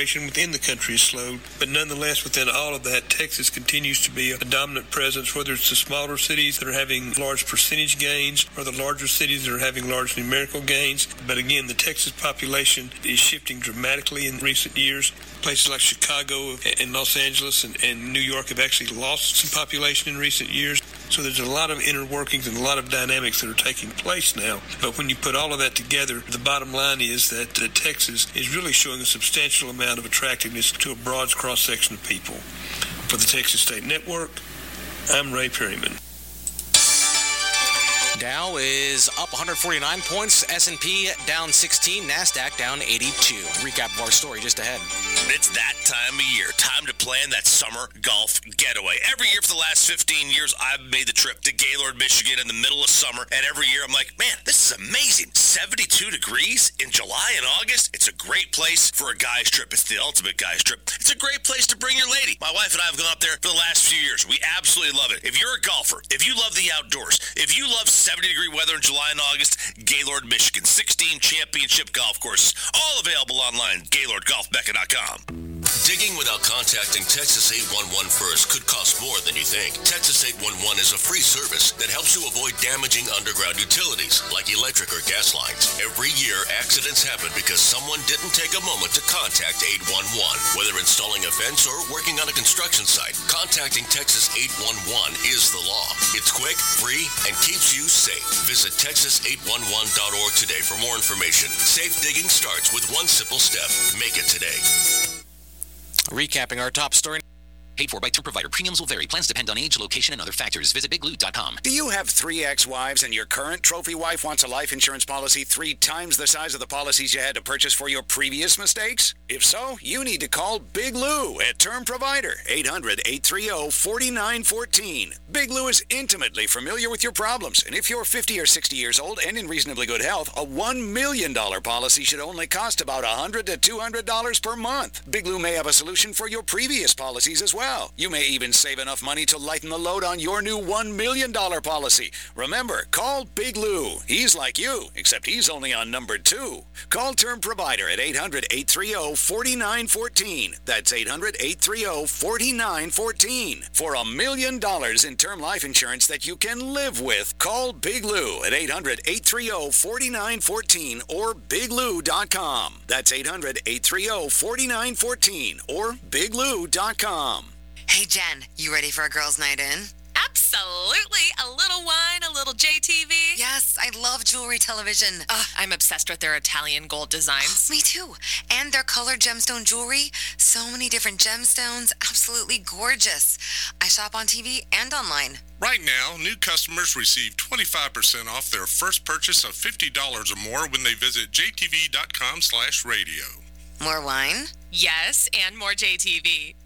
within the country has slowed, but nonetheless, within all of that, Texas continues to be a dominant presence, whether it's the smaller cities that are having large percentage gains or the larger cities that are having large numerical gains. But again, the Texas population is shifting dramatically in recent years. Places like Chicago and Los Angeles and New York have actually lost some population in recent years. So there's a lot of inner workings and a lot of dynamics that are taking place now. But when you put all of that together, the bottom line is that Texas is really showing a substantial amount of attractiveness to a broad cross-section of people. For the Texas State Network, I'm Ray Perryman. Dow is up 149 points, S&P down 16, NASDAQ down 82. Recap of our story just ahead. It's that time of year. Time to plan that summer golf getaway. Every year for the last 15 years, I've made the trip to Gaylord, Michigan in the middle of summer. And every year I'm like, man, this is amazing. 72 degrees in July and August. It's a great place for a guy's trip. It's the ultimate guy's trip. It's a great place to bring your lady. My wife and I have gone up there for the last few years. We absolutely love it. If you're a golfer, if you love the outdoors, if you love 70-degree weather in July and August, Gaylord, Michigan. 16 championship golf courses. All available online, GaylordGolfMecca.com. Digging without contacting Texas 811 first could cost more than you think. Texas 811 is a free service that helps you avoid damaging underground utilities like electric or gas lines. Every year, accidents happen because someone didn't take a moment to contact 811. Whether installing a fence or working on a construction site, contacting Texas 811 is the law. It's quick, free, and keeps you safe. Visit Texas811.org today for more information. Safe digging starts with one simple step. Make it today. Recapping our top story. Paid for by tour provider. Premiums will vary. Plans depend on age, location, and other factors. Visit BigLou.com. Do you have 3 ex-wives and your current trophy wife wants a life insurance policy 3 times the size of the policies you had to purchase for your previous mistakes? If so, you need to call Big Lou at Term Provider, 800-830-4914. Big Lou is intimately familiar with your problems, and if you're 50 or 60 years old and in reasonably good health, a $1 million policy should only cost about $100 to $200 per month. Big Lou may have a solution for your previous policies as well. You may even save enough money to lighten the load on your new $1 million policy. Remember, call Big Lou. He's like you, except he's only on number 2. Call Term Provider at 800-830-4914. That's 800-830-4914. For $1 million in term life insurance that you can live with, call Big Lou at 800-830-4914 or BigLou.com. That's 800-830-4914 or BigLou.com. Hey, Jen, you ready for a girls' night in? Absolutely. A little wine, a little JTV. Yes, I love jewelry television. I'm obsessed with their Italian gold designs. Me too. And their colored gemstone jewelry. So many different gemstones. Absolutely gorgeous. I shop on TV and online. Right now, new customers receive 25% off their first purchase of $50 or more when they visit jtv.com/radio. More wine? Yes, and more JTV.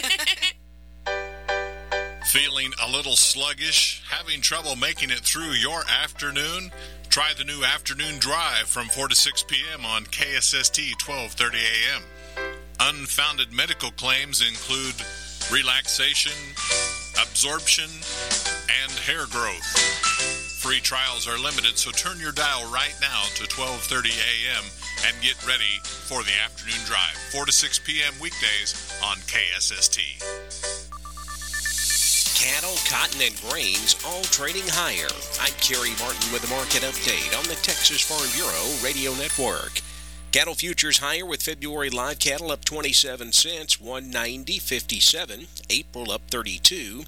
Feeling a little sluggish? Having trouble making it through your afternoon? Try the new afternoon drive from 4 to 6 p.m. on KSST 1230 a.m. Unfounded medical claims include relaxation, absorption, and hair growth. Free trials are limited, so turn your dial right now to 1230 a.m. and get ready for the afternoon drive. 4 to 6 p.m. weekdays on KSST. Cattle, cotton, and grains all trading higher. I'm Kerry Martin with the market update on the Texas Farm Bureau Radio Network. Cattle futures higher with February live cattle up 27 cents, 190.57. April up 32,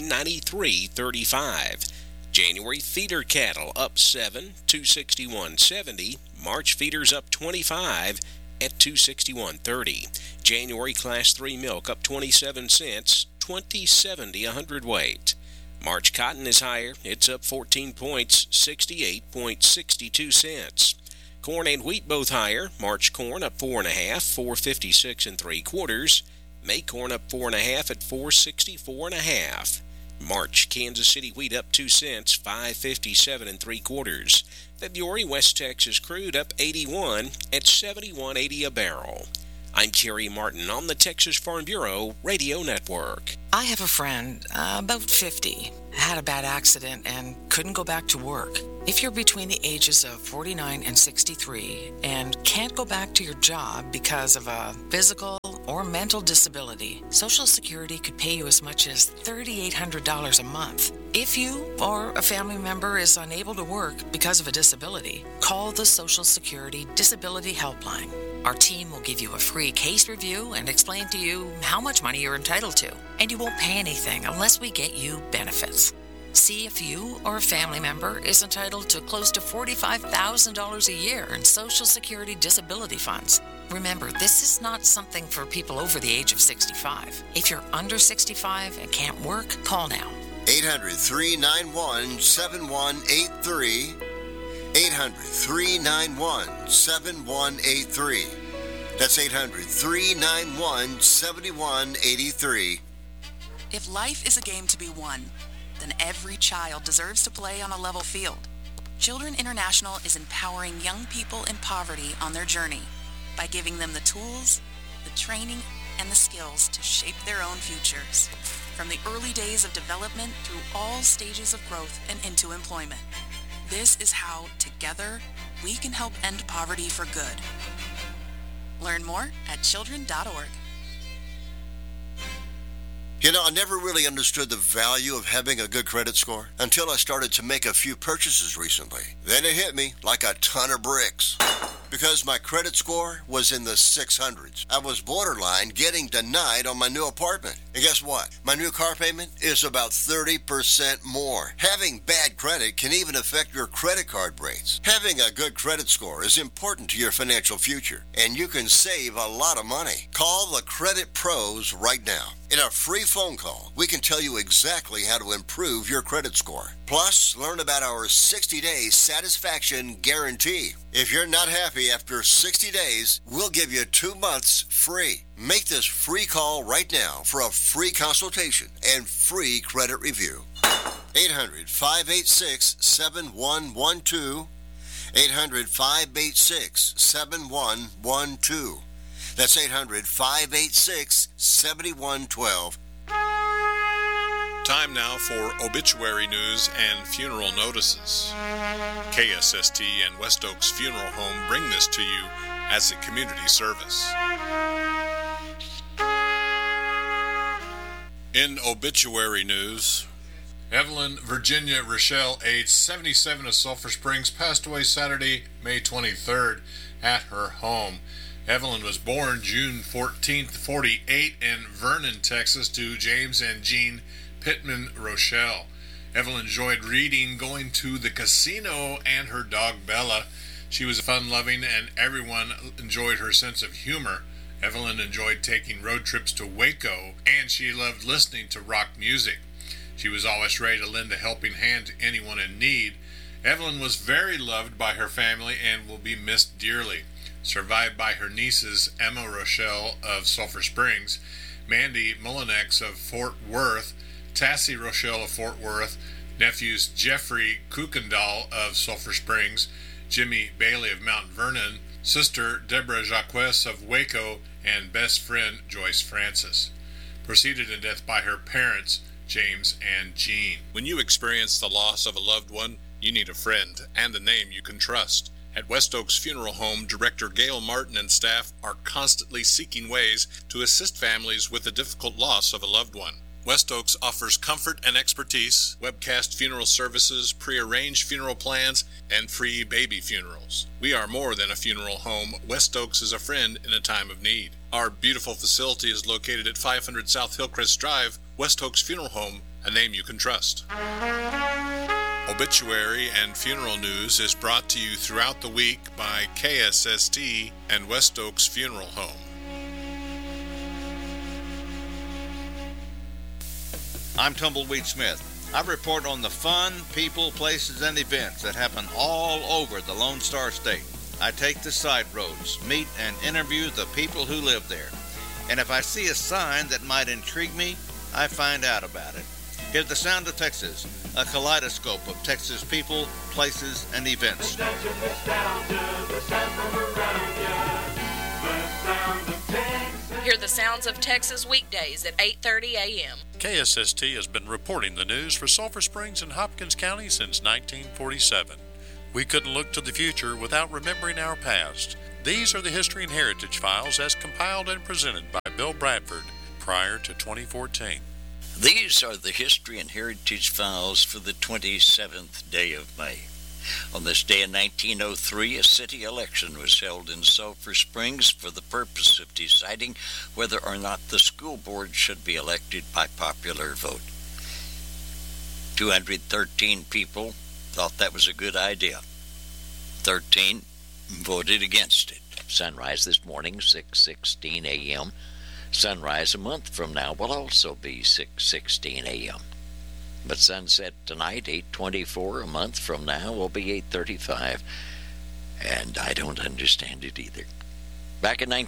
193.35. January feeder cattle up 7, 261.70. March feeders up 25 at 261.30. January class 3 milk up 27 cents, 20.70 a hundredweight. March cotton is higher. It's up 14 points, 68.62 cents. Corn and wheat both higher. March corn up 4.5, 4.56 3/4. May corn up 4.5 at 4.64.5. March Kansas City wheat up 2 cents, 5.57 3/4. February West Texas crude up 81 at 71.80 a barrel. I'm Kerry Martin on the Texas Farm Bureau Radio Network. I have a friend, about 50, had a bad accident and couldn't go back to work. If you're between the ages of 49 and 63 and can't go back to your job because of a physical or mental disability, Social Security could pay you as much as $3,800 a month. If you or a family member is unable to work because of a disability, call the Social Security Disability Helpline. Our team will give you a free case review and explain to you how much money you're entitled to, and you won't pay anything unless we get you benefits. See if you or a family member is entitled to close to $45,000 a year in Social Security disability funds. Remember, this is not something for people over the age of 65. If you're under 65 and can't work, call now. 800-391-7183. 800-391-7183. That's 800-391-7183. If life is a game to be won, then every child deserves to play on a level field. Children International is empowering young people in poverty on their journey by giving them the tools, the training, and the skills to shape their own futures, from the early days of development through all stages of growth and into employment. This is how, together, we can help end poverty for good. Learn more at children.org. You know, I never really understood the value of having a good credit score until I started to make a few purchases recently. Then it hit me like a ton of bricks. Because my credit score was in the 600s. I was borderline getting denied on my new apartment. And guess what? My new car payment is about 30% more. Having bad credit can even affect your credit card rates. Having a good credit score is important to your financial future, and you can save a lot of money. Call the Credit Pros right now. In a free phone call, we can tell you exactly how to improve your credit score. Plus, learn about our 60-day satisfaction guarantee. If you're not happy after 60 days, we'll give you 2 months free. Make this free call right now for a free consultation and free credit review. 800-586-7112. 800-586-7112. That's 800-586-7112. Time now for obituary news and funeral notices. KSST and West Oaks Funeral Home bring this to you as a community service. In obituary news, Evelyn Virginia Rochelle, age 77, of Sulphur Springs, passed away Saturday, May 23rd at her home. Evelyn was born June 14th, 48 in Vernon, Texas, to James and Jean Pittman Rochelle. Evelyn enjoyed reading, going to the casino, and her dog Bella. She was fun-loving, and everyone enjoyed her sense of humor. Evelyn enjoyed taking road trips to Waco, and she loved listening to rock music. She was always ready to lend a helping hand to anyone in need. Evelyn was very loved by her family and will be missed dearly. Survived by her nieces Emma Rochelle of Sulphur Springs, Mandy Mullinex of Fort Worth, Tassie Rochelle of Fort Worth, nephews Jeffrey Kuykendall of Sulphur Springs, Jimmy Bailey of Mount Vernon, sister Deborah Jacques of Waco, and best friend Joyce Francis. Preceded in death by her parents, James and Jean. When you experience the loss of a loved one, you need a friend and a name you can trust. At West Oaks Funeral Home, Director Gail Martin and staff are constantly seeking ways to assist families with the difficult loss of a loved one. West Oaks offers comfort and expertise, webcast funeral services, pre-arranged funeral plans, and free baby funerals. We are more than a funeral home. West Oaks is a friend in a time of need. Our beautiful facility is located at 500 South Hillcrest Drive. West Oaks Funeral Home, a name you can trust. Obituary and funeral news is brought to you throughout the week by KSST and West Oaks Funeral Home. I'm Tumbleweed Smith. I report on the fun, people, places, and events that happen all over the Lone Star State. I take the side roads, meet and interview the people who live there. And if I see a sign that might intrigue me, I find out about it. Hear the sound of Texas, a kaleidoscope of Texas people, places, and events. Hear the sounds of Texas weekdays at 8:30 a.m. KSST has been reporting the news for Sulphur Springs and Hopkins County since 1947. We couldn't look to the future without remembering our past. These are the History and Heritage Files as compiled and presented by Bill Bradford prior to 2014. These are the History and Heritage Files for the 27th day of May. On this day in 1903, a city election was held in Sulphur Springs for the purpose of deciding whether or not the school board should be elected by popular vote. 213 people thought that was a good idea. 13 voted against it. Sunrise this morning, 6:16 a.m. Sunrise a month from now will also be 6:16 a.m. But sunset tonight, 8:24, a month from now, will be 8:35. And I don't understand it either. Back in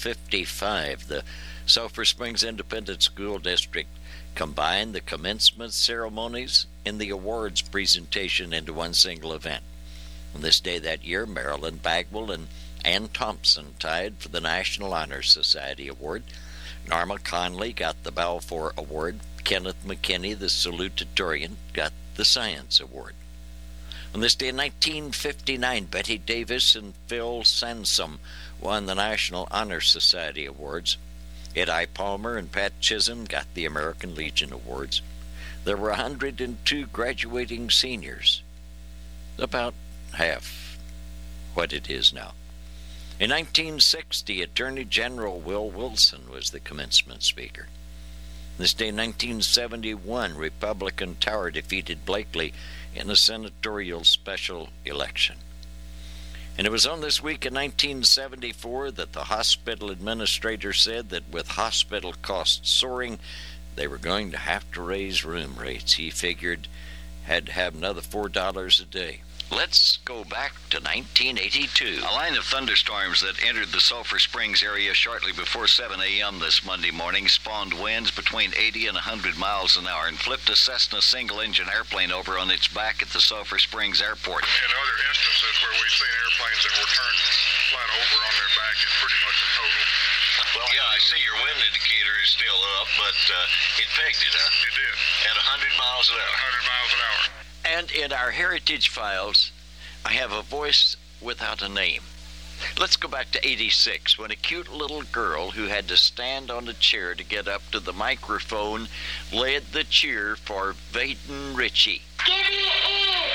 1955, the Sulphur Springs Independent School District combined the commencement ceremonies and the awards presentation into one single event. On this day that year, Marilyn Bagwell and Ann Thompson tied for the National Honor Society Award. Norma Conley got the Balfour Award. Kenneth McKinney, the salutatorian, got the Science Award. On this day in 1959, Betty Davis and Phil Sansom won the National Honor Society Awards. Ed I. Palmer and Pat Chisholm got the American Legion Awards. There were 102 graduating seniors, about half what it is now. In 1960, Attorney General Will Wilson was the commencement speaker. This day in 1971, Republican Tower defeated Blakely in a senatorial special election. And it was on this week in 1974 that the hospital administrator said that with hospital costs soaring, they were going to have to raise room rates. He figured had to have another $4 a day. Let's go back to 1982. A line of thunderstorms that entered the Sulphur Springs area shortly before 7 a.m. this Monday morning spawned winds between 80 and 100 miles an hour and flipped a Cessna single-engine airplane over on its back at the Sulphur Springs Airport. In other instances where we've seen airplanes that were turned flat over on their back, it's pretty much a total. Well, yeah, I see your wind indicator is still up, but it pegged it up. It did. At 100 miles an hour. 100 miles an hour. And in our Heritage Files, I have a voice without a name. Let's go back to 86, when a cute little girl who had to stand on a chair to get up to the microphone led the cheer for Vaden Ritchie. Give me an E.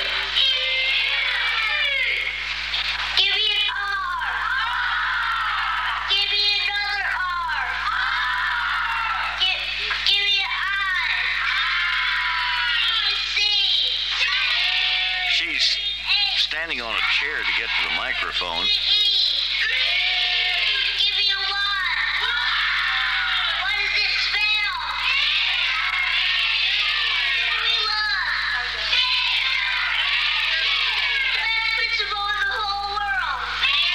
Give me an R. Give me another R. Give me an I. C. She's standing on a chair to get to the microphone. Give me a Y. What does it spell? Give me love. Best principal in the whole world.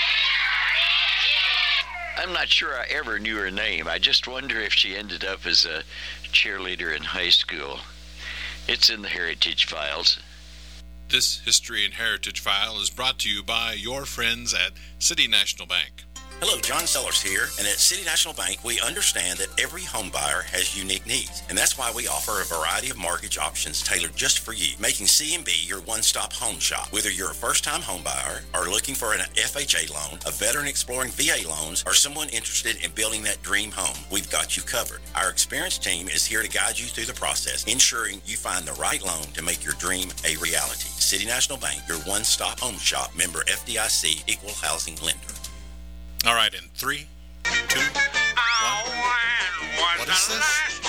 I'm not sure I ever knew her name. I just wonder if she ended up as a cheerleader in high school. It's in the Heritage Files. This History and Heritage File is brought to you by your friends at City National Bank. Hello, John Sellers here, and at City National Bank, we understand that every home buyer has unique needs, and that's why we offer a variety of mortgage options tailored just for you, making C&B your one-stop home shop. Whether you're a first-time home buyer or looking for an FHA loan, a veteran exploring VA loans, or someone interested in building that dream home, we've got you covered. Our experienced team is here to guide you through the process, ensuring you find the right loan to make your dream a reality. City National Bank, your one-stop home shop, member FDIC, equal housing lender. All right, in 3, 2, 1. What is this?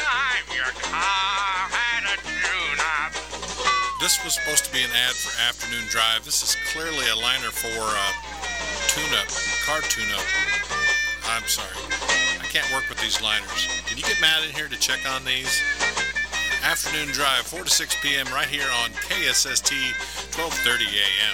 This was supposed to be an ad for Afternoon Drive. This is clearly a liner for tune-up, car tune-up. I'm sorry. I can't work with these liners. Can you get Matt in here to check on these? Afternoon Drive, 4 to 6 p.m. right here on KSST, 1230 a.m.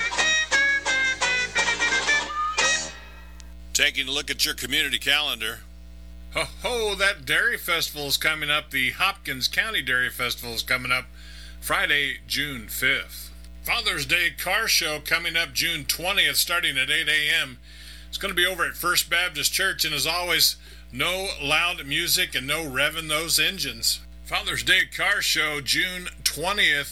Taking a look at your community calendar. Ho, that Dairy Festival is coming up. The Hopkins County Dairy Festival is coming up Friday, June 5th. Father's Day Car Show coming up June 20th, starting at 8 a.m. It's going to be over at First Baptist Church, and as always, no loud music and no revving those engines. Father's Day Car Show, June 20th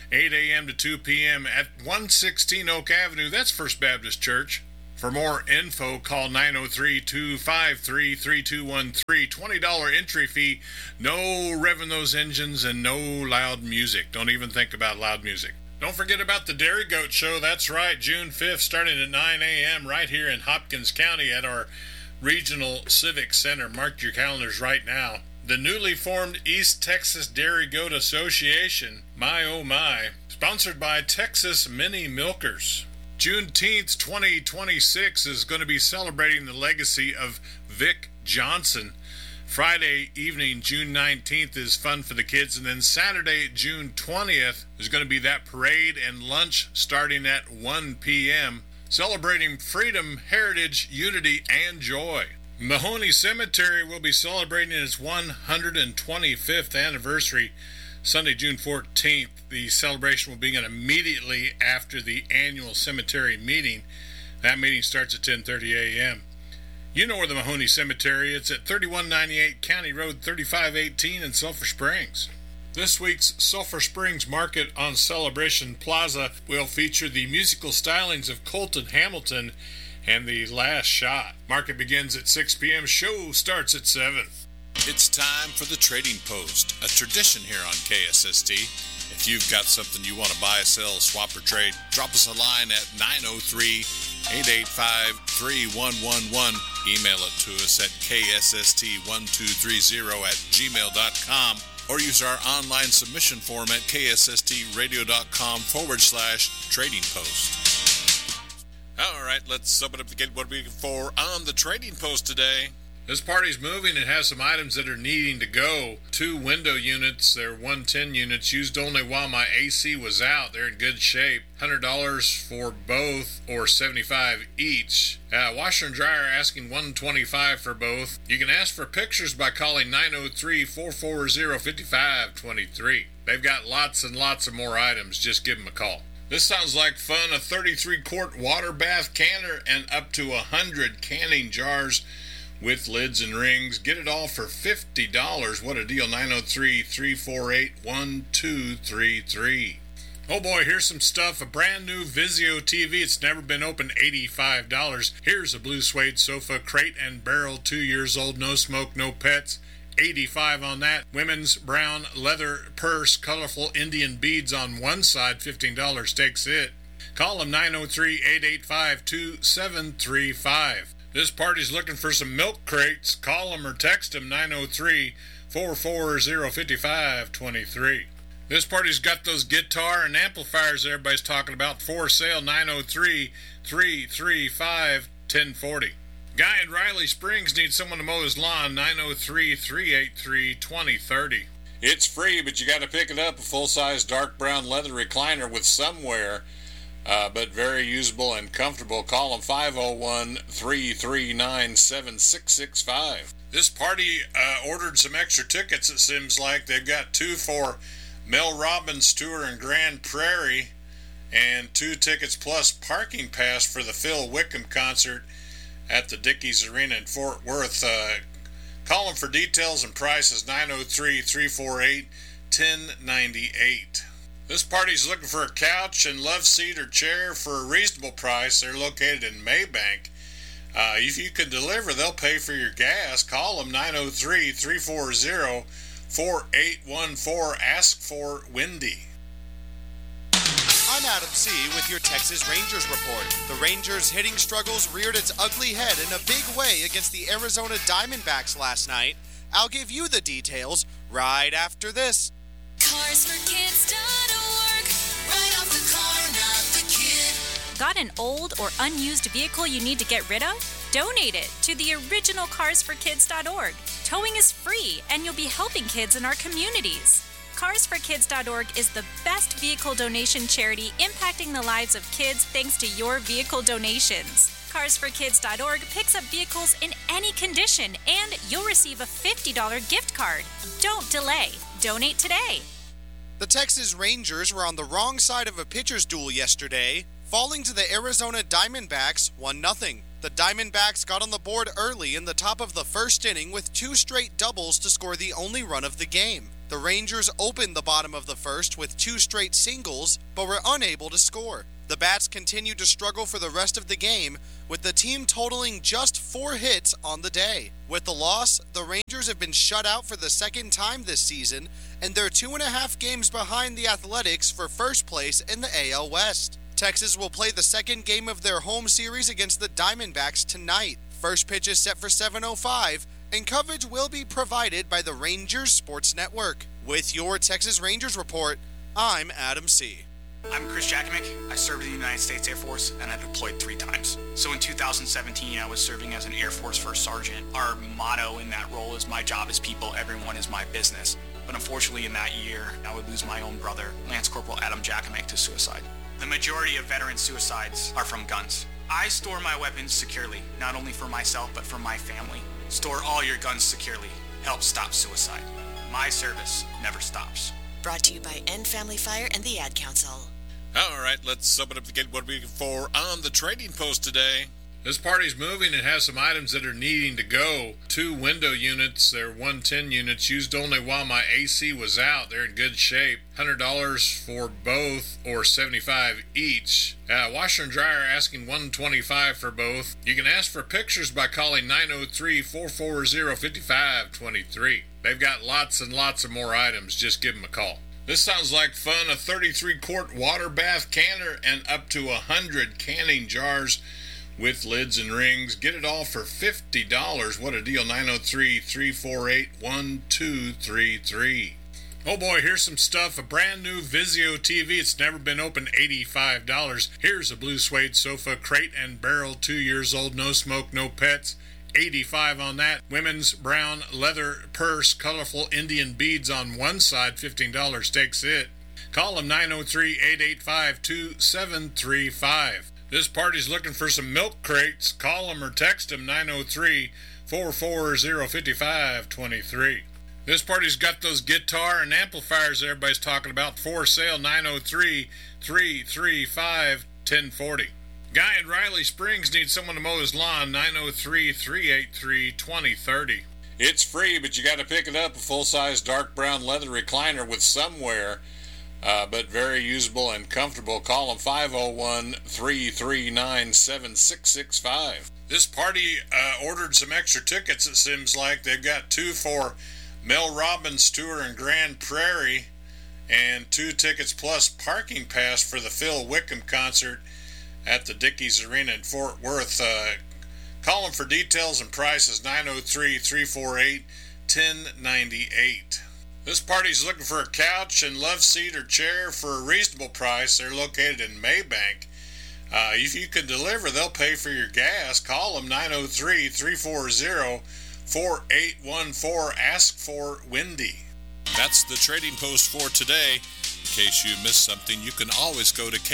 8 a.m. to 2 p.m. at 116 Oak Avenue. That's First Baptist Church. For more info, call 903-253-3213. $20 entry fee. No revving those engines and no loud music. Don't even think about loud music. Don't forget about the Dairy Goat Show. That's right, June 5th, starting at 9 a.m. right here in Hopkins County at our Regional Civic Center. Mark your calendars right now. The newly formed East Texas Dairy Goat Association, my oh my, sponsored by Texas Mini Milkers. Juneteenth 2026 is going to be celebrating the legacy of Vic Johnson. Friday evening, June 19th, is fun for the kids, and then Saturday, June 20th, is going to be that parade and lunch starting at 1 p.m., celebrating freedom, heritage, unity, and joy. Mahoney Cemetery will be celebrating its 125th anniversary Sunday, June 14th. The celebration will begin immediately after the annual cemetery meeting. That meeting starts at 10:30 a.m. You know where the Mahoney Cemetery is. It's at 3198 County Road 3518 in Sulphur Springs. This week's Sulphur Springs Market on Celebration Plaza will feature the musical stylings of Colton Hamilton and The Last Shot. Market begins at 6 p.m. Show starts at 7. It's time for the Trading Post, a tradition here on KSST. If you've got something you want to buy, sell, swap, or trade, drop us a line at 903-885-3111. Email it to us at ksst1230@gmail.com or use our online submission form at ksstradio.com/trading post. All right, let's open up to get what we're looking for on the Trading Post today. This party's moving and has some items that are needing to go. 2 window units, they're 110 units, used only while my AC was out. They're in good shape. $100 for both or $75 each. Washer and dryer asking $125 for both. You can ask for pictures by calling 903-440-5523. They've got lots and lots of more items. Just give them a call. This sounds like fun. A 33-quart water bath canner and up to 100 canning jars with lids and rings. Get it all for $50. What a deal. 903-348-1233. Oh boy, here's some stuff. A brand new Vizio TV. It's never been opened. $85. Here's a blue suede sofa, crate and barrel, 2 years old, no smoke, no pets. $85 on that. Women's brown leather purse, colorful Indian beads on one side. $15 takes it. Call them 903-885-2735. This party's looking for some milk crates. Call them or text them 903-440-5523. This party's got those guitar and amplifiers everybody's talking about for sale. 903-335-1040. Guy in Riley Springs needs someone to mow his lawn. 903-383-2030. It's free, but you got to pick it up. A full-size dark brown leather recliner with some wear. But very usable and comfortable. Call them 501-339-7665. This party ordered some extra tickets, it seems like. They've got 2 for Mel Robbins' tour in Grand Prairie and 2 tickets plus parking pass for the Phil Wickham concert at the Dickies Arena in Fort Worth. Call them for details and prices, 903-348-1098. This party's looking for a couch and love seat or chair for a reasonable price. They're located in Maybank. If you can deliver, they'll pay for your gas. Call them 903-340-4814. Ask for Wendy. I'm Adam C. with your Texas Rangers report. The Rangers' hitting struggles reared its ugly head in a big way against the Arizona Diamondbacks last night. I'll give you the details right after this. CarsForKids.org. Right off the car, not the kid. Got an old or unused vehicle you need to get rid of? Donate it to the original CarsForKids.org. Towing is free, and you'll be helping kids in our communities. CarsForKids.org is the best vehicle donation charity impacting the lives of kids thanks to your vehicle donations. CarsForKids.org picks up vehicles in any condition, and you'll receive a $50 gift card. Don't delay. Donate today. The Texas Rangers were on the wrong side of a pitcher's duel yesterday, falling to the Arizona Diamondbacks 1-0. The Diamondbacks got on the board early in the top of the first inning with 2 straight doubles to score the only run of the game. The The Rangers opened the bottom of the first with 2 straight singles, but were unable to score. The Bats continued to struggle for the rest of the game, with the team totaling just 4 hits on the day. With the loss, the Rangers have been shut out for the second time this season, and they're 2.5 games behind the Athletics for first place in the AL West. Texas will play the second game of their home series against the Diamondbacks tonight. First pitch is set for 7:05, and coverage will be provided by the Rangers Sports Network. With your Texas Rangers report, I'm Adam C. I'm Chris Jakovic. I served in the United States Air Force and I deployed 3 times. So in 2017, I was serving as an Air Force First Sergeant. Our motto in that role is, my job is people, everyone is my business. But unfortunately in that year, I would lose my own brother, Lance Corporal Adam Jakovic, to suicide. The majority of veteran suicides are from guns. I store my weapons securely, not only for myself, but for my family. Store all your guns securely. Help stop suicide. My service never stops. Brought to you by End Family Fire and the Ad Council. All right, let's open up the gate. What are we looking for on the Trading Post today? This party's moving and has some items that are needing to go. 2 window units, they're 110 units, used only while my AC was out. They're in good shape. $100 for both, or $75 each. Washer and dryer asking $125 for both. You can ask for pictures by calling 903-440-5523. They've got lots and lots of more items. Just give them a call. This sounds like fun. A 33-quart water bath canner and up to 100 canning jars with lids and rings. Get it all for $50. What a deal. 903-348-1233. Oh boy, here's some stuff. A brand new Vizio TV. It's never been opened. $85. Here's a blue suede sofa, crate and barrel, 2 years old, no smoke, no pets. $85 on that. Women's brown leather purse, colorful Indian beads on one side, $15 takes it. Call them 903-885-2735. This party's looking for some milk crates. Call them or text them 903-440-5523. This party's got those guitar and amplifiers everybody's talking about for sale. 903-335-1040. Guy in Riley Springs needs someone to mow his lawn. 903-383-2030. It's free, but you got to pick it up. A full-size dark brown leather recliner with some wear, but very usable and comfortable. Call them 501-339-7665. This party ordered some extra tickets, it seems like. They've got 2 for Mel Robbins' tour in Grand Prairie and 2 tickets plus parking pass for the Phil Wickham concert at the Dickies Arena in Fort Worth. Call them for details and prices, 903-348-1098. This party's looking for a couch and love seat or chair for a reasonable price. They're located in Maybank. If you can deliver, they'll pay for your gas. Call them, 903-340-4814. Ask for Wendy. That's the Trading Post for today. In case you missed something, you can always go to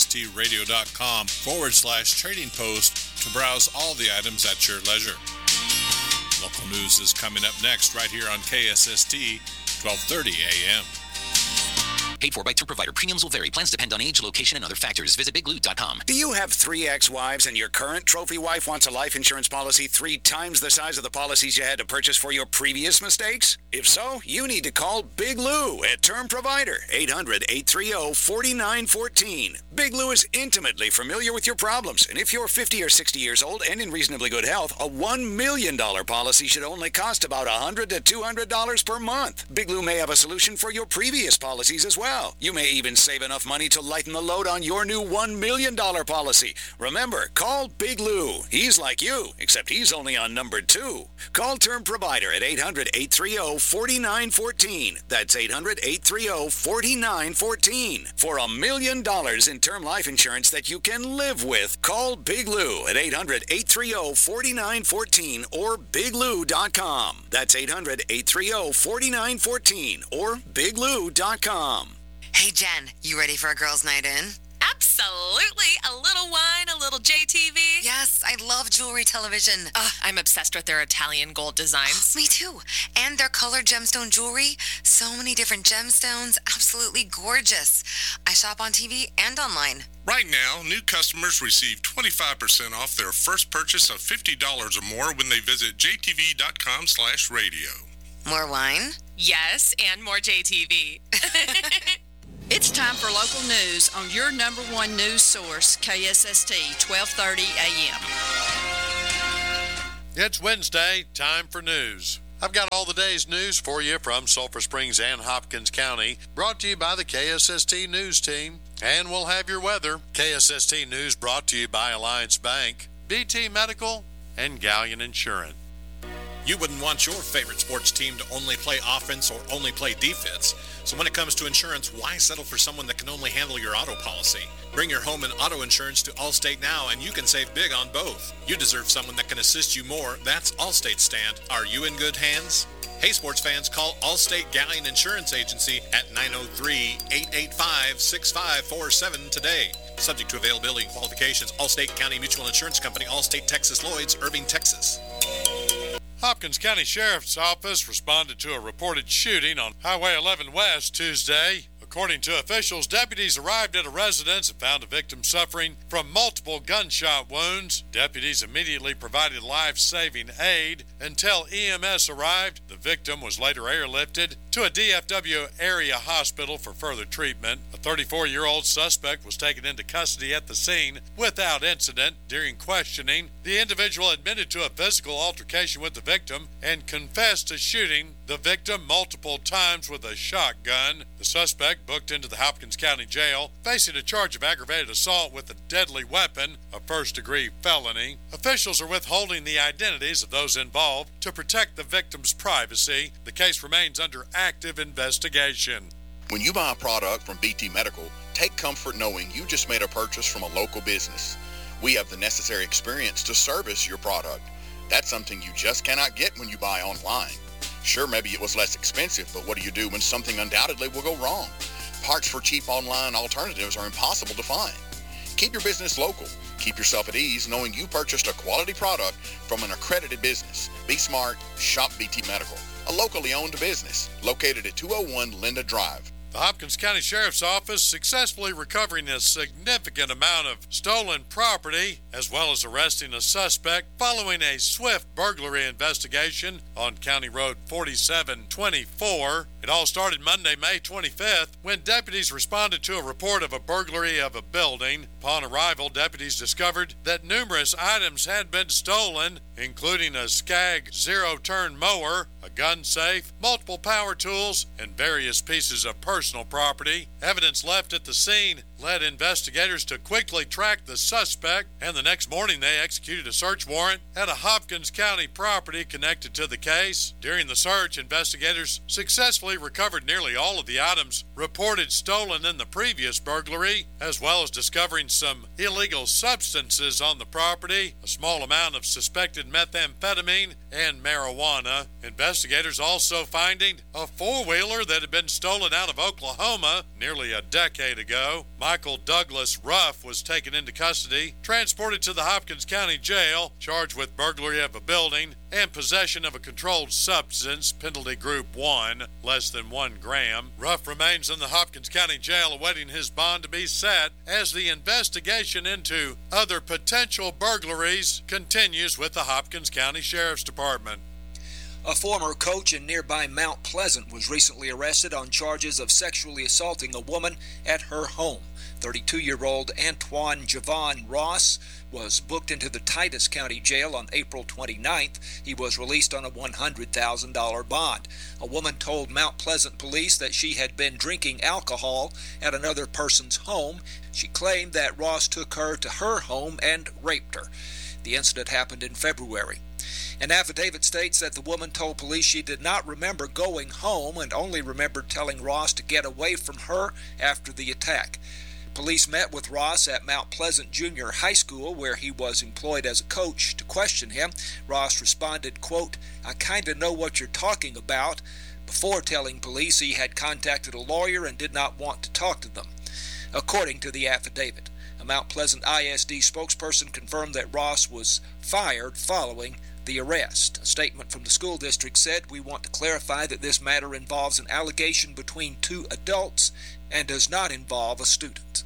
ksstradio.com/trading post to browse all the items at your leisure. Local news is coming up next right here on KSST, 1230 AM. Paid for by tour provider. Premiums will vary. Plans depend on age, location, and other factors. Visit BigLou.com. Do you have 3 ex-wives and your current trophy wife wants a life insurance policy 3 times the size of the policies you had to purchase for your previous mistakes? If so, you need to call Big Lou at Term Provider, 800-830-4914. Big Lou is intimately familiar with your problems, and if you're 50 or 60 years old and in reasonably good health, a $1 million policy should only cost about $100 to $200 per month. Big Lou may have a solution for your previous policies as well. You may even save enough money to lighten the load on your new $1 million policy. Remember, call Big Lou. He's like you, except he's only on number 2. Call Term Provider at 800-830-4914. That's 800-830-4914. For $1 million in term life insurance that you can live with, call Big Lou at 800-830-4914 or BigLou.com. That's 800-830-4914 or BigLou.com. Hey, Jen, you ready for a girls' night in? Absolutely. A little wine, a little JTV. Yes, I love jewelry television. I'm obsessed with their Italian gold designs. Me too. And their colored gemstone jewelry. So many different gemstones. Absolutely gorgeous. I shop on TV and online. Right now, new customers receive 25% off their first purchase of $50 or more when they visit jtv.com/radio. More wine? Yes, and more JTV. It's time for local news on your number one news source, KSST, 1230 AM. It's Wednesday, time for news. I've got all the day's news for you from Sulphur Springs and Hopkins County, brought to you by the KSST News Team. And we'll have your weather. KSST News brought to you by Alliance Bank, BT Medical, and Galleon Insurance. You wouldn't want your favorite sports team to only play offense or only play defense. So when it comes to insurance, why settle for someone that can only handle your auto policy? Bring your home and auto insurance to Allstate now, and you can save big on both. You deserve someone that can assist you more. That's Allstate stand. Are you in good hands? Hey, sports fans, call Allstate Galleon Insurance Agency at 903-885-6547 today. Subject to availability and qualifications, Allstate County Mutual Insurance Company, Allstate Texas Lloyd's, Irving, Texas. Hopkins County Sheriff's Office responded to a reported shooting on Highway 11 West Tuesday. According to officials, deputies arrived at a residence and found a victim suffering from multiple gunshot wounds. Deputies immediately provided life-saving aid. Until EMS arrived, the victim was later airlifted to a DFW area hospital for further treatment. A 34-year-old suspect was taken into custody at the scene without incident. During questioning, the individual admitted to a physical altercation with the victim and confessed to shooting the victim multiple times with a shotgun. The suspect, booked into the Hopkins County Jail, facing a charge of aggravated assault with a deadly weapon, a first-degree felony. Officials are withholding the identities of those involved to protect the victim's privacy. The case remains under active investigation. When you buy a product from BT Medical, take comfort knowing you just made a purchase from a local business. We have the necessary experience to service your product. That's something you just cannot get when you buy online. Sure, maybe it was less expensive, but what do you do when something undoubtedly will go wrong? Parts for cheap online alternatives are impossible to find. Keep your business local. Keep yourself at ease knowing you purchased a quality product from an accredited business. Be smart. Shop BT Medical, a locally owned business located at 201 Linda Drive. The Hopkins County Sheriff's Office successfully recovering a significant amount of stolen property, as well as arresting a suspect following a swift burglary investigation on County Road 4724. It all started Monday, May 25th, when deputies responded to a report of a burglary of a building. Upon arrival, deputies discovered that numerous items had been stolen, including a Skag zero-turn mower, a gun safe, multiple power tools, and various pieces of personal property. Evidence left at the scene led investigators to quickly track the suspect, and the next morning they executed a search warrant at a Hopkins County property connected to the case. During the search, investigators successfully recovered nearly all of the items reported stolen in the previous burglary, as well as discovering some illegal substances on the property, a small amount of suspected methamphetamine and marijuana. Investigators also finding a four-wheeler that had been stolen out of Oklahoma nearly a decade ago. Michael Douglas Ruff was taken into custody, transported to the Hopkins County Jail, charged with burglary of a building and possession of a controlled substance, penalty group 1, less than 1 gram. Ruff remains in the Hopkins County Jail awaiting his bond to be set as the investigation into other potential burglaries continues with the Hopkins County Sheriff's Department. A former coach in nearby Mount Pleasant was recently arrested on charges of sexually assaulting a woman at her home. 32-year-old Antoine Javon Ross was booked into the Titus County Jail on April 29th. He was released on a $100,000 bond. A woman told Mount Pleasant police that she had been drinking alcohol at another person's home. She claimed that Ross took her to her home and raped her. The incident happened in February. An affidavit states that the woman told police she did not remember going home and only remembered telling Ross to get away from her after the attack. Police met with Ross at Mount Pleasant Junior High School, where he was employed as a coach, to question him. Ross responded, quote, "I kinda know what you're talking about," before telling police he had contacted a lawyer and did not want to talk to them. According to the affidavit, a Mount Pleasant ISD spokesperson confirmed that Ross was fired following the arrest. A statement from the school district said, "We want to clarify that this matter involves an allegation between two adults and does not involve a student."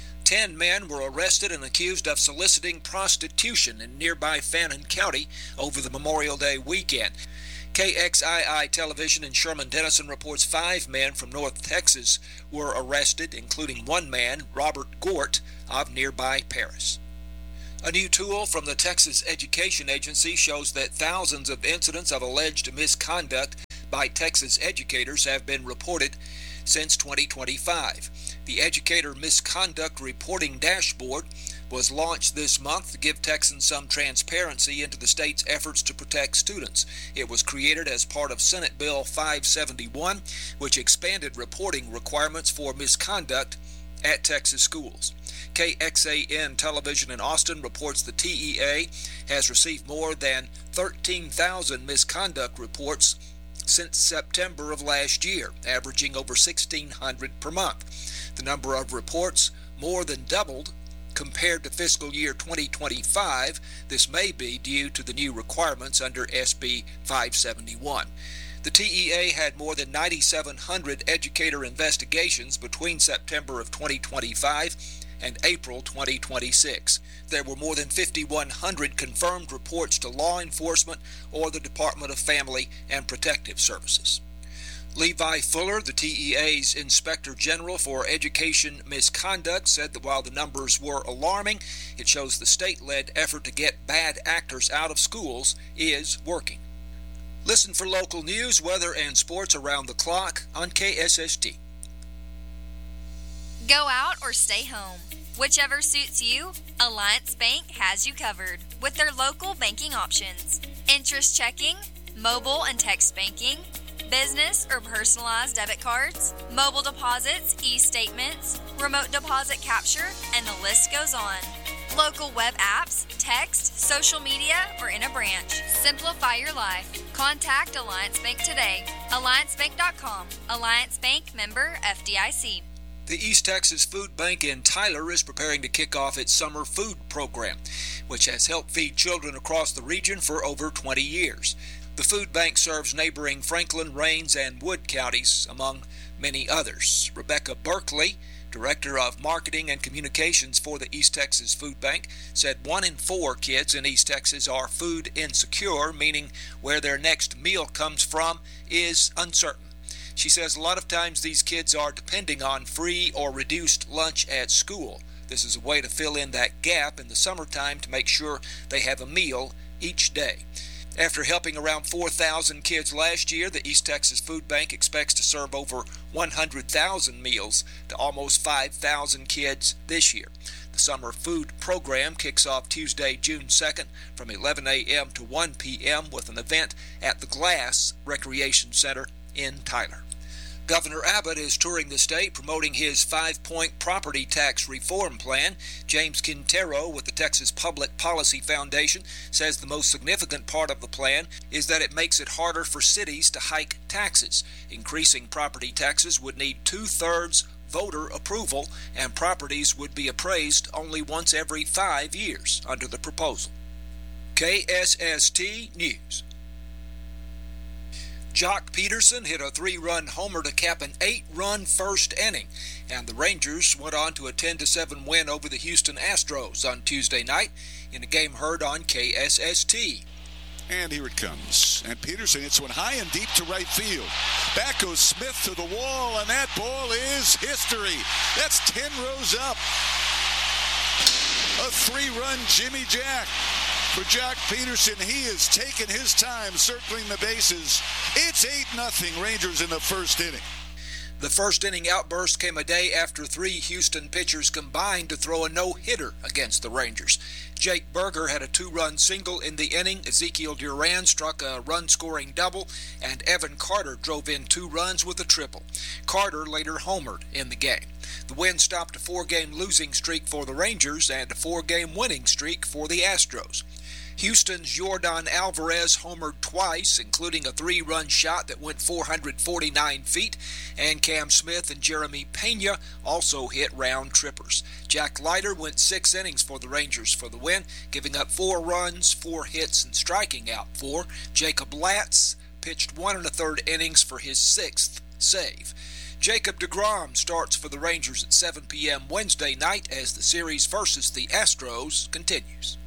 10 men were arrested and accused of soliciting prostitution in nearby Fannin County over the Memorial Day weekend. KXII Television in Sherman Denison reports 5 men from North Texas were arrested, including one man, Robert Gort, of nearby Paris. A new tool from the Texas Education Agency shows that thousands of incidents of alleged misconduct by Texas educators have been reported since 2025. The Educator Misconduct Reporting Dashboard was launched this month to give Texans some transparency into the state's efforts to protect students. It was created as part of Senate Bill 571, which expanded reporting requirements for misconduct at Texas schools. KXAN Television in Austin reports the TEA has received more than 13,000 misconduct reports since September of last year, averaging over 1,600 per month. The number of reports more than doubled compared to fiscal year 2025. This may be due to the new requirements under SB 571. The TEA had more than 9,700 educator investigations between September of 2025 and April 2026. There were more than 5,100 confirmed reports to law enforcement or the Department of Family and Protective Services. Levi Fuller, the TEA's Inspector General for Education Misconduct, said that while the numbers were alarming, it shows the state-led effort to get bad actors out of schools is working. Listen for local news, weather, and sports around the clock on KSST. Go out or stay home. Whichever suits you, Alliance Bank has you covered with their local banking options. Interest checking, mobile and text banking, business or personalized debit cards, mobile deposits, e-statements, remote deposit capture, and the list goes on. Local web apps, text, social media, or in a branch. Simplify your life. Contact Alliance Bank today. AllianceBank.com. Alliance Bank, member FDIC. The East Texas Food Bank in Tyler is preparing to kick off its summer food program, which has helped feed children across the region for over 20 years. The food bank serves neighboring Franklin, Rains, and Wood counties, among many others. Rebecca Berkeley, Director of Marketing and Communications for the East Texas Food Bank, said 1 in 4 kids in East Texas are food insecure, meaning where their next meal comes from is uncertain. She says a lot of times these kids are depending on free or reduced lunch at school. This is a way to fill in that gap in the summertime to make sure they have a meal each day. After helping around 4,000 kids last year, the East Texas Food Bank expects to serve over 100,000 meals to almost 5,000 kids this year. The summer food program kicks off Tuesday, June 2nd from 11 a.m. to 1 p.m. with an event at the Glass Recreation Center in Tyler. Governor Abbott is touring the state promoting his 5-point property tax reform plan. James Quintero with the Texas Public Policy Foundation says the most significant part of the plan is that it makes it harder for cities to hike taxes. Increasing property taxes would need 2/3 voter approval, and properties would be appraised only once every 5 years under the proposal. KSST News. Jock Peterson hit a 3-run homer to cap an 8-run first inning, and the Rangers went on to a 10-7 win over the Houston Astros on Tuesday night in a game heard on KSST. And here it comes. And Peterson hits one high and deep to right field. Back goes Smith to the wall, and that ball is history. That's 10 rows up. A 3-run Jimmy Jack. For Jock Peterson, he has taken his time circling the bases. It's 8-0 Rangers in the first inning. The first inning outburst came a day after 3 Houston pitchers combined to throw a no-hitter against the Rangers. Jake Berger had a 2-run single in the inning. Ezekiel Duran struck a run-scoring double, and Evan Carter drove in 2 runs with a triple. Carter later homered in the game. The win stopped a 4-game losing streak for the Rangers and a 4-game winning streak for the Astros. Houston's Yordan Alvarez homered twice, including a 3-run shot that went 449 feet, and Cam Smith and Jeremy Pena also hit round trippers. Jack Leiter went 6 innings for the Rangers for the win, giving up 4 runs, 4 hits, and striking out 4. Jacob Latz pitched 1 1/3 innings for his 6th save. Jacob deGrom starts for the Rangers at 7 p.m. Wednesday night as the series versus the Astros continues.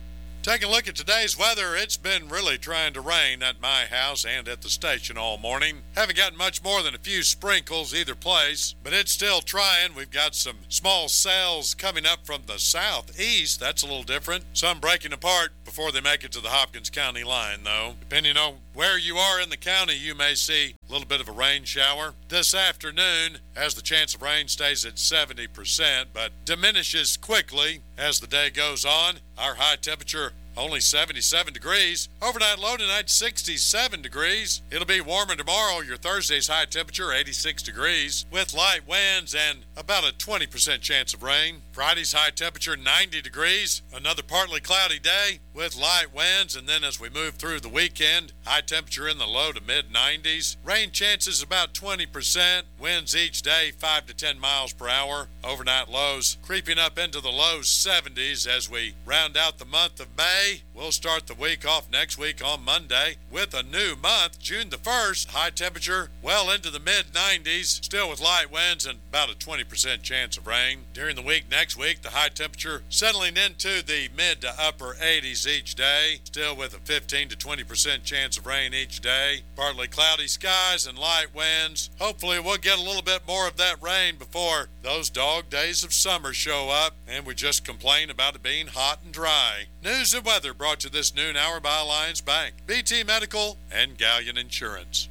Taking a look at today's weather, it's been really trying to rain at my house and at the station all morning. Haven't gotten much more than a few sprinkles either place, but it's still trying. We've got some small cells coming up from the southeast. That's a little different. Some breaking apart before they make it to the Hopkins County line, though. Depending on where you are in the county, you may see a little bit of a rain shower. This afternoon, as the chance of rain stays at 70%, but diminishes quickly as the day goes on. Our high temperature only 77 degrees. Overnight low tonight, 67 degrees. It'll be warmer tomorrow. Your Thursday's high temperature, 86 degrees, with light winds and about a 20% chance of rain. Friday's high temperature, 90 degrees. Another partly cloudy day with light winds. And then as we move through the weekend, high temperature in the low to mid-90s. Rain chances about 20%. Winds each day, 5 to 10 miles per hour. Overnight lows creeping up into the low 70s as we round out the month of May. We'll start the week off next week on Monday with a new month, June the 1st. High temperature well into the mid-90s, still with light winds and about a 20% chance of rain. During the week next week, the high temperature settling into the mid to upper 80s each day, still with a 15 to 20% chance of rain each day. Partly cloudy skies and light winds. Hopefully we'll get a little bit more of that rain before those dog days of summer show up and we just complain about it being hot and dry. News and weather brought to this noon hour by Alliance Bank, BT Medical, and Galleon Insurance.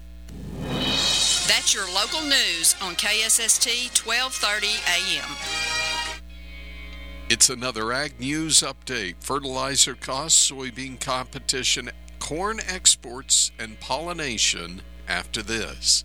That's your local news on KSST 1230 AM. It's another Ag News update. Fertilizer costs, soybean competition, corn exports, and pollination after this.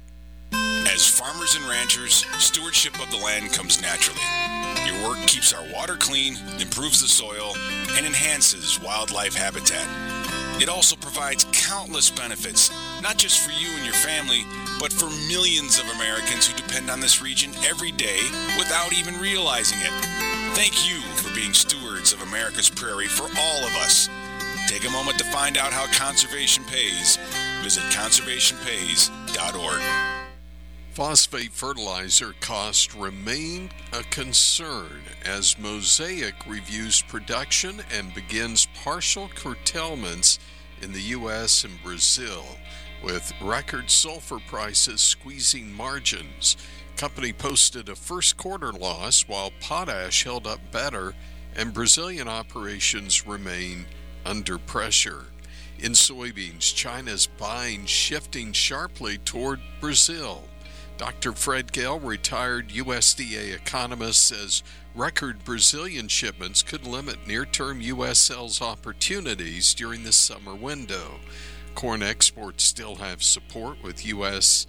As farmers and ranchers, stewardship of the land comes naturally. Your work keeps our water clean, improves the soil, and enhances wildlife habitat. It also provides countless benefits, not just for you and your family, but for millions of Americans who depend on this region every day without even realizing it. Thank you for being stewards of America's prairie for all of us. Take a moment to find out how conservation pays. Visit conservationpays.org. Phosphate fertilizer costs remain a concern as Mosaic reviews production and begins partial curtailments in the U.S. and Brazil, with record sulfur prices squeezing margins. Company posted a first quarter loss while potash held up better and Brazilian operations remain under pressure. In soybeans, China's buying shifting sharply toward Brazil. Dr. Fred Gale, retired USDA economist, says record Brazilian shipments could limit near-term U.S. sales opportunities during the summer window. Corn exports still have support, with U.S.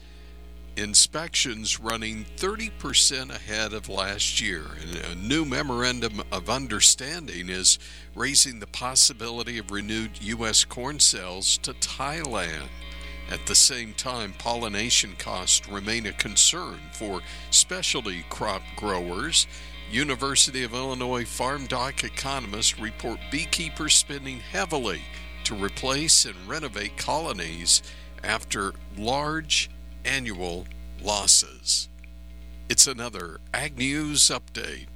inspections running 30% ahead of last year. And a new memorandum of understanding is raising the possibility of renewed U.S. corn sales to Thailand. At the same time, pollination costs remain a concern for specialty crop growers. University of Illinois Farm Doc economists report beekeepers spending heavily to replace and renovate colonies after large annual losses. It's another Ag News update.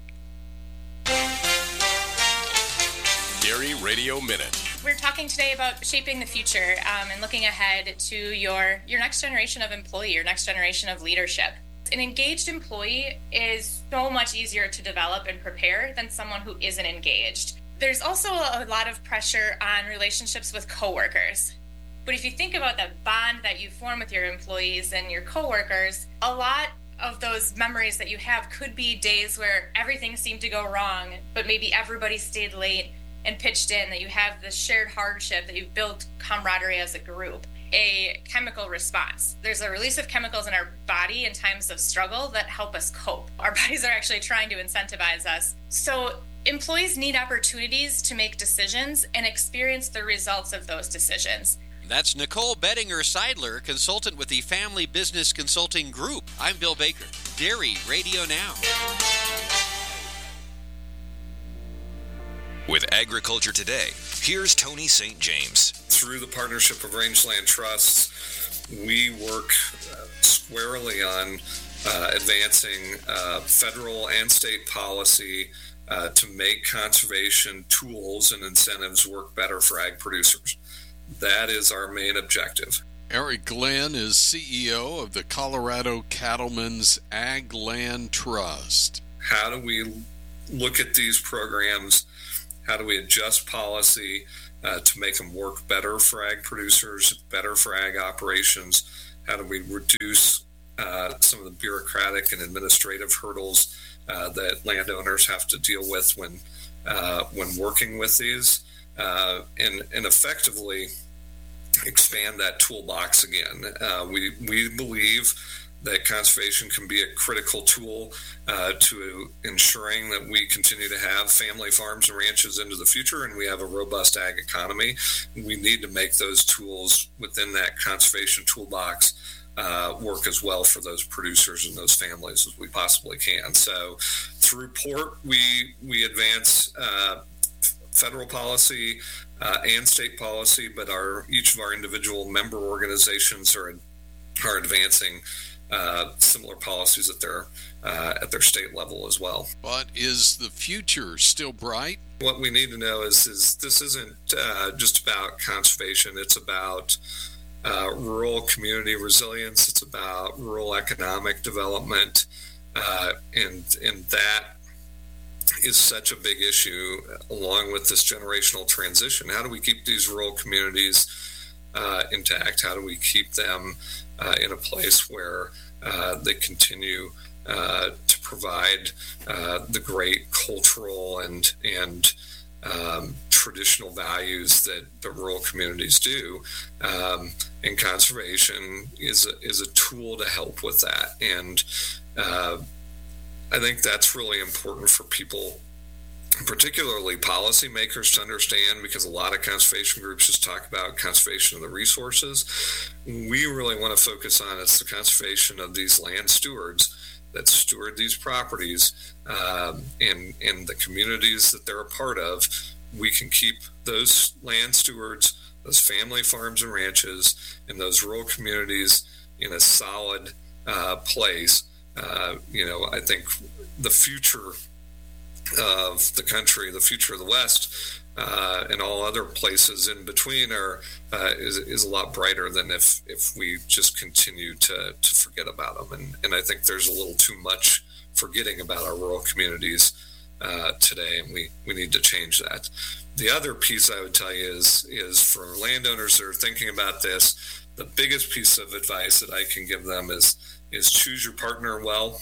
Dairy Radio Minute. We're talking today about shaping the future and looking ahead to your next generation of employee, your next generation of leadership. An engaged employee is so much easier to develop and prepare than someone who isn't engaged. There's also a lot of pressure on relationships with coworkers. But if you think about that bond that you form with your employees and your coworkers, a lot of those memories that you have could be days where everything seemed to go wrong, but maybe everybody stayed late and pitched in, that you have this shared hardship, that you've built camaraderie as a group. A chemical response. There's a release of chemicals in our body in times of struggle that help us cope. Our bodies are actually trying to incentivize us. So employees need opportunities to make decisions and experience the results of those decisions. That's Nicole Bettinger-Seidler, consultant with the Family Business Consulting Group. I'm Bill Baker. Dairy Radio Now. With Agriculture Today, here's Tony St. James. Through the partnership of Rangeland Trusts, we work squarely on advancing federal and state policy to make conservation tools and incentives work better for ag producers. That is our main objective. Eric Glenn is CEO of the Colorado Cattlemen's Ag Land Trust. How do we look at these programs? How do we adjust policy to make them work better for ag producers, better for ag operations? How do we reduce some of the bureaucratic and administrative hurdles that landowners have to deal with when working with these, and effectively expand that toolbox again. We believe that conservation can be a critical tool to ensuring that we continue to have family farms and ranches into the future, and we have a robust ag economy. We need to make those tools within that conservation toolbox work as well for those producers and those families as we possibly can. So through PORT, we advance federal policy and state policy, but each of our individual member organizations are advancing similar policies at their state level as well. But is the future still bright? What we need to know is this isn't just about conservation. It's about rural community resilience. It's about rural economic development, and that is such a big issue along with this generational transition. How do we keep these rural communities intact? How do we keep them in a place where they continue to provide the great cultural and traditional values that the rural communities do? And conservation is a tool to help with that. And I think that's really important for people, particularly policymakers, to understand, because a lot of conservation groups just talk about conservation of the resources. We really want to focus on it's the conservation of these land stewards that steward these properties and the communities that they're a part of. We can keep those land stewards, those family farms and ranches, and those rural communities in a solid place. I think the future of the country, the future of the West, and all other places in between is a lot brighter than if we just continue to forget about them. And I think there's a little too much forgetting about our rural communities today, and we need to change that. The other piece I would tell you is for landowners that are thinking about this, the biggest piece of advice that I can give them is choose your partner well.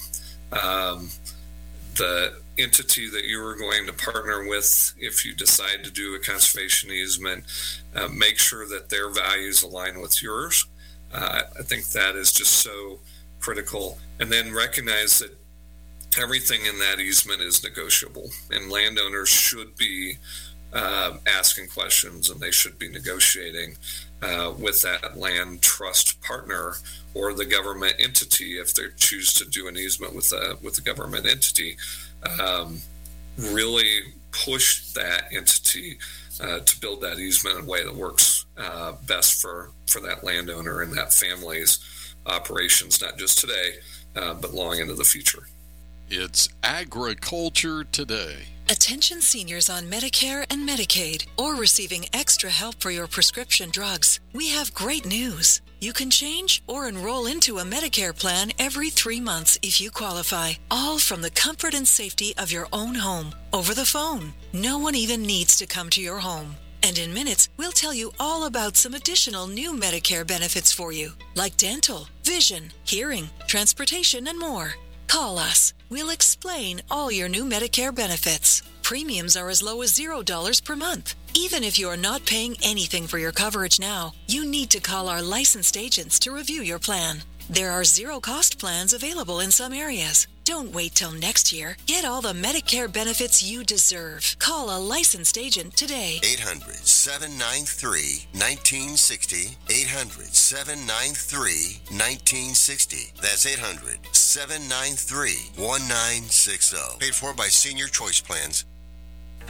The entity that you are going to partner with, if you decide to do a conservation easement, make sure that their values align with yours. I think that is just so critical. And then recognize that everything in that easement is negotiable, and landowners should be asking questions, and they should be negotiating with that land trust partner or the government entity if they choose to do an easement with the government entity. Really push that entity to build that easement in a way that works best for that landowner and that family's operations, not just today, but long into the future. It's Agriculture Today. Attention seniors on Medicare and Medicaid or receiving extra help for your prescription drugs. We have great news. You can change or enroll into a Medicare plan every 3 months if you qualify, all from the comfort and safety of your own home, over the phone. No one even needs to come to your home. And in minutes, we'll tell you all about some additional new Medicare benefits for you, like dental, vision, hearing, transportation, and more. Call us. We'll explain all your new Medicare benefits. Premiums are as low as $0 per month. Even if you are not paying anything for your coverage now, you need to call our licensed agents to review your plan. There are zero-cost plans available in some areas. Don't wait till next year. Get all the Medicare benefits you deserve. Call a licensed agent today. 800-793-1960. 800-793-1960. That's 800-793-1960. Paid for by Senior Choice Plans.